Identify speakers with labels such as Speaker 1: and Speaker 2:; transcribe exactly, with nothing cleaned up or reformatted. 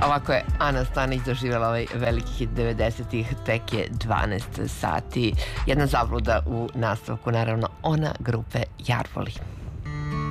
Speaker 1: Ovako je Ana Stanić doživjela ovaj veliki hit devedesetih, tek je dvanaest sati. Jedna zabluda u nastavku, naravno, ona grupe Jarvoli.